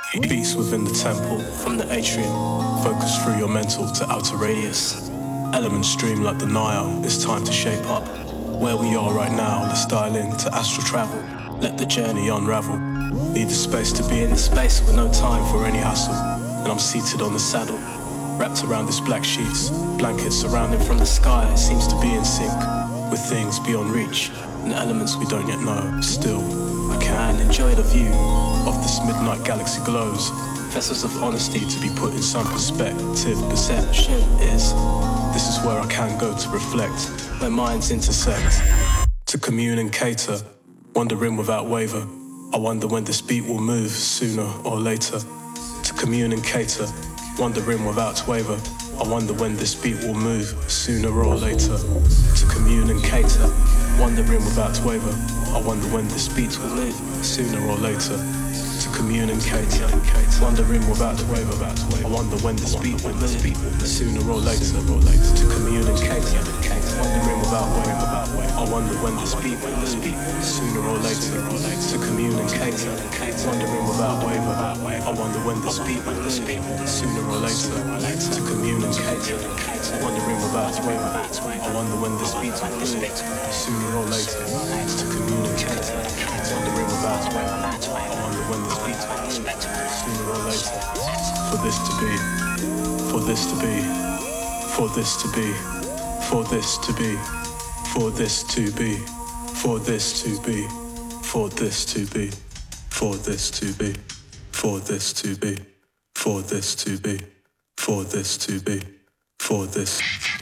Beats within the temple, from the atrium. Focus through your mental to outer radius. Elements stream like the Nile, it's time to shape up. Where we are right now, let's dial in to astral travel. Let the journey unravel. Need the space to be in the space with no time for any hassle. And I'm seated on the saddle, wrapped around this black sheets. Blankets surrounding from the sky, it seems to be in sync with things beyond reach and elements we don't yet know. Still, I can enjoy the view of this midnight galaxy glows. Vessels of honesty to be put in some perspective. Perception is, this is where I can go to reflect, where minds intersect. To commune and cater, wandering without waver. I wonder when this beat will move, sooner or later. To commune and cater, wandering without waver. I wonder when this beat will move, sooner or later. To commune and cater, wandering without waver. I wonder when this beat will move, sooner or later. To communicate, wandering without waver. I wonder when this beat will move, sooner or later. To communicate, wandering without waver. I wonder when this beat will move, sooner or later. To communicate, wandering without waver. I wonder when this beat will move, sooner or later. To communicate, wandering without waver. I wonder when this beat will move, sooner or later. To communicate, wandering without waver. I wonder when this beat will move, sooner or later. For this to be, for this to be, for this to be, for this to be, for this to be, for this to be, for this to be, for this to be, for this to be, for this to be, for this to be, for this.